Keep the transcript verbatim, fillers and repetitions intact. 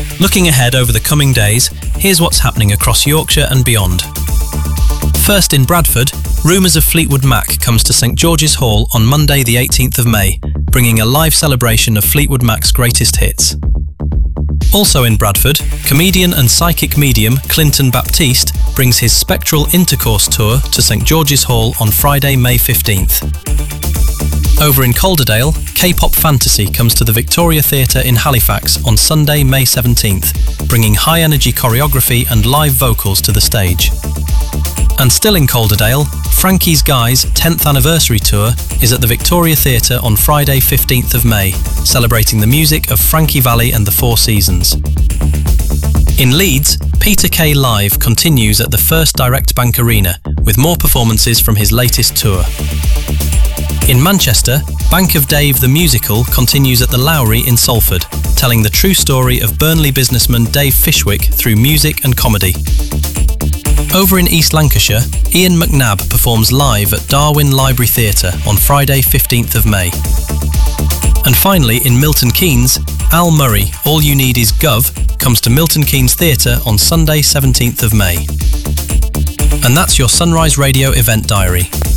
Looking ahead over the coming days, here's what's happening across Yorkshire and beyond. First in Bradford, rumours of Fleetwood Mac comes to St George's Hall on Monday the eighteenth of May, bringing a live celebration of Fleetwood Mac's greatest hits. Also in Bradford, comedian and psychic medium Clinton Baptiste brings his Spectral Intercourse Tour to St George's Hall on Friday, May fifteenth. Over in Calderdale, K-pop Fantasy comes to the Victoria Theatre in Halifax on Sunday, May seventeenth, bringing high-energy choreography and live vocals to the stage. And still in Calderdale, Frankie's Guys' tenth anniversary tour is at the Victoria Theatre on Friday fifteenth of May, celebrating the music of Frankie Valli and the Four Seasons. In Leeds, Peter Kay Live continues at the First Direct Bank Arena, with more performances from his latest tour. In Manchester, Bank of Dave the Musical continues at the Lowry in Salford, telling the true story of Burnley businessman Dave Fishwick through music and comedy. Over in East Lancashire, Ian McNabb performs live at Darwin Library Theatre on Friday fifteenth of May. And finally, in Milton Keynes, Al Murray, All You Need Is Gov, comes to Milton Keynes Theatre on Sunday seventeenth of May. And that's your Sunrise Radio event diary.